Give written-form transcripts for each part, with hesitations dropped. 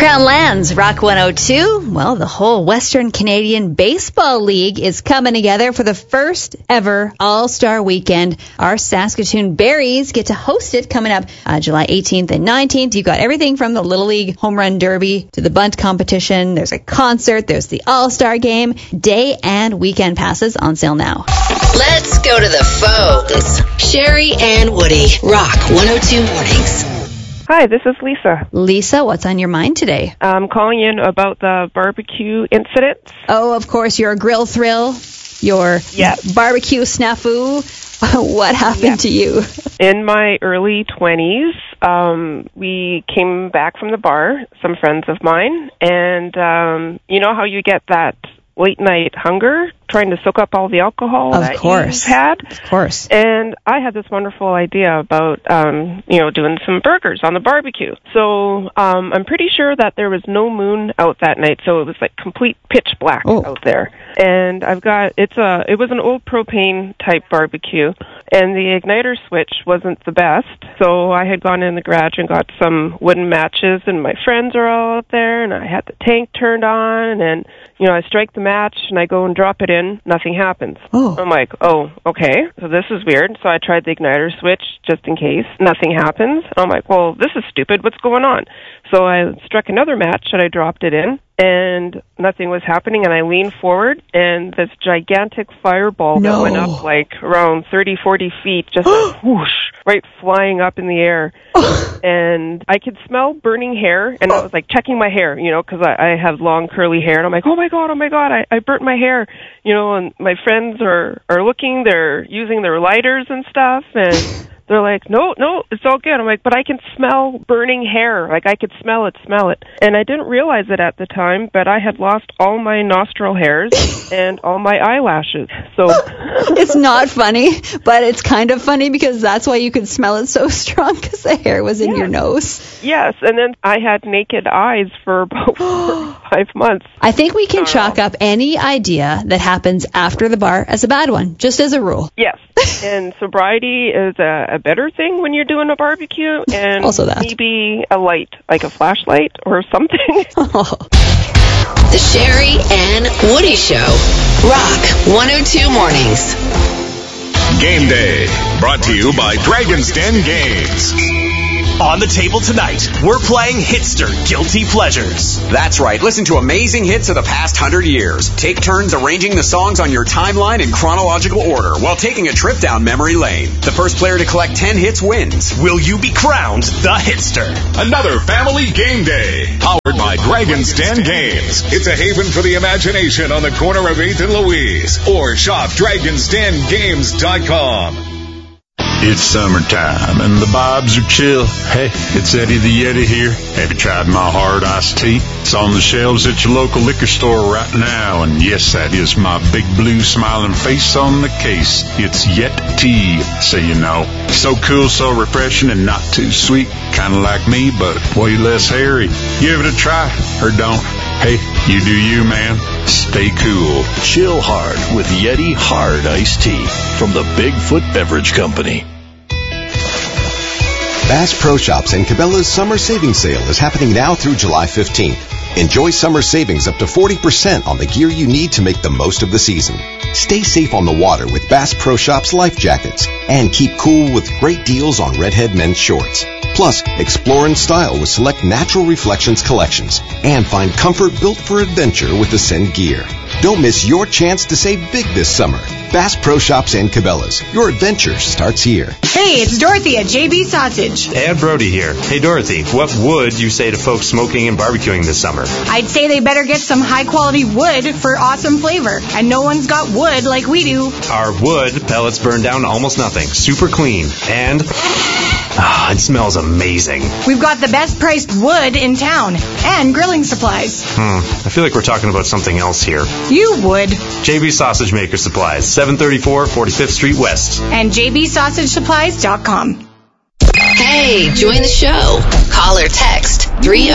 Around Lands, Rock 102. Well, the whole Western Canadian Baseball League is coming together for the first ever All-Star Weekend. Our Saskatoon Berries get to host it coming up July 18th and 19th. You've got everything from the Little League Home Run Derby to the bunt competition. There's a concert. There's the All-Star Game. Day and weekend passes on sale now. Let's go to the phones. Sherry and Woody, Rock 102 Mornings. Hi, this is Lisa. Lisa, what's on your mind today? I'm calling in about the barbecue incident. Oh, of course, your grill thrill, your barbecue snafu. What happened to you? In my early 20s, we came back from the bar, some friends of mine, and you know how you get that late night hunger, trying to soak up all the alcohol that you've had? Of course. And I had this wonderful idea about, doing some burgers on the barbecue. So I'm pretty sure that there was no moon out that night, so it was like complete pitch black out there. And it was an old propane type barbecue, and the igniter switch wasn't the best. So I had gone in the garage and got some wooden matches, and my friends are all out there, and I had the tank turned on, and I strike the match and I go and drop it in, nothing happens. I'm like, oh, okay, so this is weird. So I tried the igniter switch just in case, nothing happens. I'm like, well, this is stupid, what's going on? So I struck another match and I dropped it in, and nothing was happening, and I leaned forward, and this gigantic fireball that went up like around 30, 40 feet, just whoosh, right flying up in the air. And I could smell burning hair, and I was like checking my hair, because I have long curly hair, and I'm like, oh my God, I burnt my hair, and my friends are looking, they're using their lighters and stuff, and they're like, no, it's all good. I'm like, but I can smell burning hair. Like, I could smell it. And I didn't realize it at the time, but I had lost all my nostril hairs and all my eyelashes. So it's not funny, but it's kind of funny because that's why you could smell it so strong, because the hair was in your nose. Yes, and then I had naked eyes for about 5 months. I think we can chalk up any idea that happens after the bar as a bad one, just as a rule. Yes, and sobriety is a better thing when you're doing a barbecue, and also that. Maybe a light, like a flashlight or something. The Sherry and Woody Show, Rock 102 Mornings. Game Day, brought to you by Dragon's Den Games. On the table tonight, we're playing Hitster Guilty Pleasures. That's right. Listen to amazing hits of the past 100 years. Take turns arranging the songs on your timeline in chronological order while taking a trip down memory lane. The first player to collect 10 hits wins. Will you be crowned the Hitster? Another family game day, powered by Dragon's Den Games. It's a haven for the imagination on the corner of 8th and Louise. Or shop dragonsdengames.com. It's summertime and the vibes are chill. Hey, it's Eddie the Yeti here. Have you tried my hard iced tea? It's on the shelves at your local liquor store right now. And yes, that is my big blue smiling face on the case. It's Yeti, so you know. So cool, so refreshing, and not too sweet. Kind of like me, but way less hairy. Give it a try, or don't. Hey, you do you, man. Stay cool. Chill hard with Yeti Hard Iced Tea from the Bigfoot Beverage Company. Bass Pro Shops and Cabela's Summer Savings Sale is happening now through July 15th. Enjoy summer savings up to 40% on the gear you need to make the most of the season. Stay safe on the water with Bass Pro Shops life jackets, and keep cool with great deals on Redhead men's shorts. Plus, explore in style with select Natural Reflections collections, and find comfort built for adventure with Ascend gear. Don't miss your chance to save big this summer. Bass Pro Shops and Cabela's. Your adventure starts here. Hey, it's Dorothy at JB Sausage. Ed Brody here. Hey, Dorothy, what would you say to folks smoking and barbecuing this summer? I'd say they better get some high-quality wood for awesome flavor. And no one's got wood like we do. Our wood pellets burn down to almost nothing. Super clean. And it smells amazing. We've got the best priced wood in town. And grilling supplies. I feel like we're talking about something else here. You would. JB Sausage Maker Supplies, 734 45th Street West. And jbsausagesupplies.com. Hey, join the show. Call or text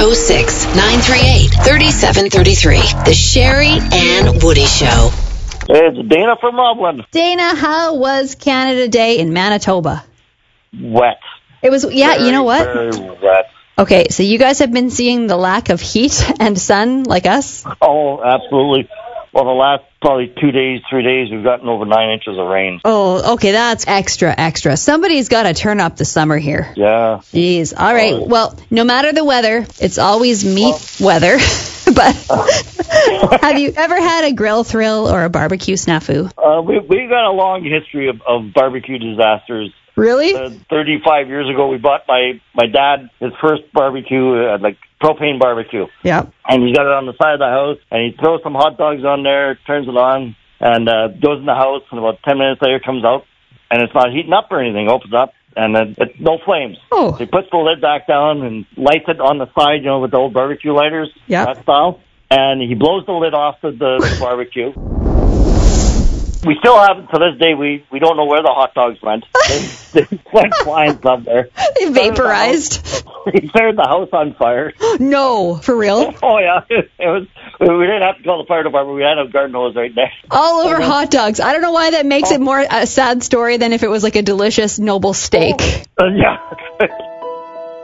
306-938-3733. The Sherry and Woody Show. It's Dana from Loveland. Dana, how was Canada Day in Manitoba? Wet. It was, you know what? Very wet. Okay, so you guys have been seeing the lack of heat and sun like us? Oh, absolutely. Well, the last probably 2 days, 3 days, we've gotten over 9 inches of rain. Oh, okay, that's extra. Somebody's got to turn up the summer here. Yeah. Jeez. All right, well, no matter the weather, it's always meat weather. But have you ever had a grill thrill or a barbecue snafu? We've got a long history of barbecue disasters. Really? 35 years ago, we bought my dad his first barbecue, like propane barbecue. Yeah. And he's got it on the side of the house, and he throws some hot dogs on there, turns it on, and goes in the house, and about 10 minutes later comes out, and it's not heating up or anything, opens up, and then it's no flames. Oh. So he puts the lid back down and lights it on the side, with the old barbecue lighters, that style, and he blows the lid off of the barbecue. We still haven't, to this day, we don't know where the hot dogs went. They went flying somewhere. They vaporized. He started the house on fire. No, for real? Oh, yeah. We didn't have to call the fire department. We had a garden hose right there. All over hot dogs. I don't know why that makes it more a sad story than if it was like a delicious, noble steak. Yeah.